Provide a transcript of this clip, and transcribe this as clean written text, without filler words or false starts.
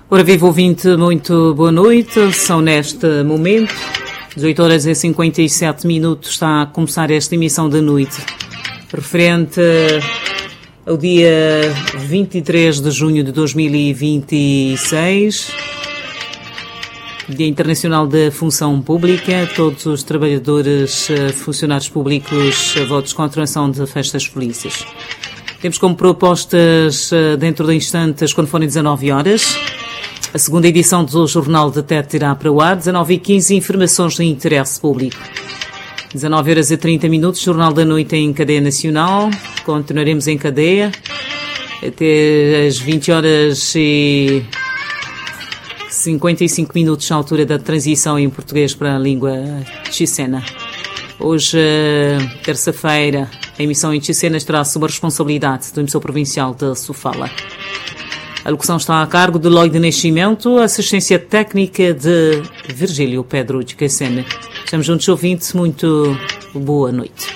Ora, vivo ouvinte, muito boa noite. São neste momento, 18 horas e 57 minutos, está a começar esta emissão da noite, referente ao dia 23 de junho de 2026, Dia Internacional da Função Pública. Todos os trabalhadores, funcionários públicos, votos com a continuação de festas felizes. Temos como propostas, dentro de instantes, quando forem 19 horas, a segunda edição do Jornal de TET irá para o ar. 19h15, informações de interesse público. 19 horas e 30 minutos, Jornal da Noite em cadeia nacional. Continuaremos em cadeia até às 20 horas e 55 minutos, à altura da transição em português para a língua chicena. Hoje, terça-feira, a emissão em chicena estará sob a responsabilidade do emissor provincial de Sofala. A locução está a cargo de Lloyd Nascimento, assistência técnica de Virgílio Pedro de Cassene. Estamos juntos, ouvintes. Muito boa noite.